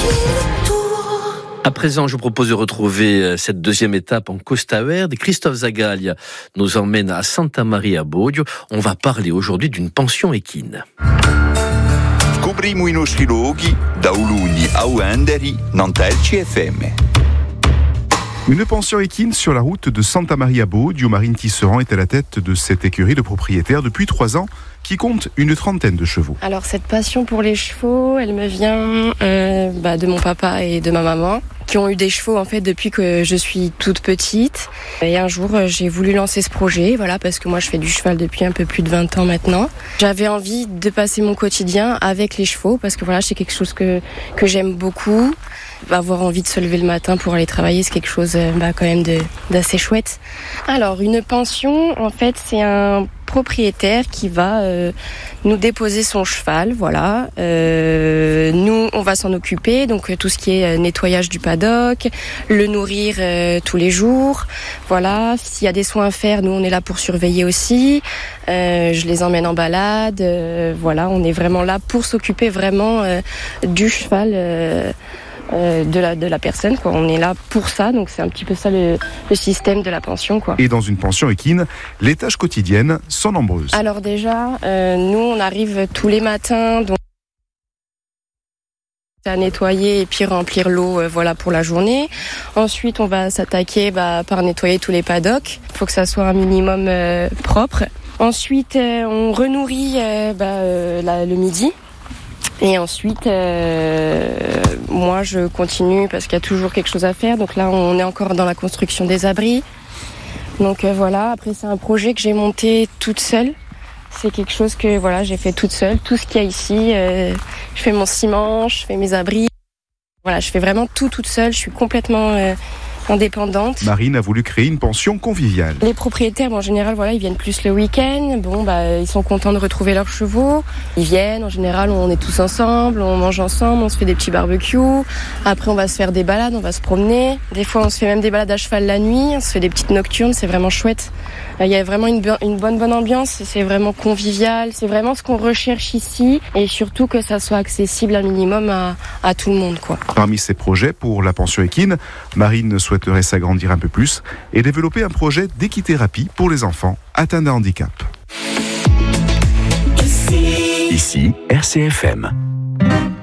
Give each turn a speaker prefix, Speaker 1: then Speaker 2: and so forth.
Speaker 1: À présent, je vous propose de retrouver cette deuxième étape en Costa Verde. Christophe Zagaglia nous emmène à Santa Maria Bodio. On va parler aujourd'hui d'une pension équine.
Speaker 2: Scopriamo i nostri luoghi da Uluni a Uenderi, Nantelci FM.
Speaker 3: Une pension équine sur la route de Santa Maria Bodio. Marine Tisserand est à la tête de cette écurie de propriétaires depuis 3 ans qui compte une trentaine de chevaux.
Speaker 4: Alors cette passion pour les chevaux, elle me vient de mon papa et de ma maman qui ont eu des chevaux en fait depuis que je suis toute petite. Et un jour, j'ai voulu lancer ce projet, parce que moi je fais du cheval depuis un peu plus de 20 ans maintenant. J'avais envie de passer mon quotidien avec les chevaux parce que c'est quelque chose que j'aime beaucoup. Avoir envie de se lever le matin pour aller travailler, c'est quelque chose quand même d'assez chouette. Alors une pension, en fait, c'est un propriétaire qui va nous déposer son cheval, nous, on va s'en occuper, donc tout ce qui est nettoyage du paddock, le nourrir tous les jours, s'il y a des soins à faire, nous on est là pour surveiller aussi, je les emmène en balade, on est vraiment là pour s'occuper vraiment du cheval, de la personne, on est là pour ça, donc c'est un petit peu ça le système de la pension,
Speaker 3: Et dans une pension équine, les tâches quotidiennes sont nombreuses.
Speaker 4: Alors déjà, nous on arrive tous les matins, donc à nettoyer et puis remplir l'eau pour la journée. Ensuite on va s'attaquer par nettoyer tous les paddocks, il faut que ça soit un minimum propre. Ensuite on renourrit le midi. Et ensuite, moi je continue parce qu'il y a toujours quelque chose à faire. Donc là, on est encore dans la construction des abris. Donc après c'est un projet que j'ai monté toute seule. C'est quelque chose que j'ai fait toute seule. Tout ce qu'il y a ici, je fais mon ciment, je fais mes abris. Je fais vraiment tout toute seule. Je suis complètement indépendante.
Speaker 3: Marine a voulu créer une pension conviviale.
Speaker 4: Les propriétaires, en général, ils viennent plus le week-end. Ils sont contents de retrouver leurs chevaux. Ils viennent, en général, on est tous ensemble, on mange ensemble, on se fait des petits barbecues. Après, on va se faire des balades, on va se promener. Des fois, on se fait même des balades à cheval la nuit. On se fait des petites nocturnes, c'est vraiment chouette. Il y a vraiment une bonne ambiance. C'est vraiment convivial. C'est vraiment ce qu'on recherche ici. Et surtout que ça soit accessible un minimum à tout le monde,
Speaker 3: Parmi ces projets pour la pension équine, Marine souhaiterait s'agrandir un peu plus et développer un projet d'équithérapie pour les enfants atteints d'un handicap.
Speaker 5: Ici, RCFM.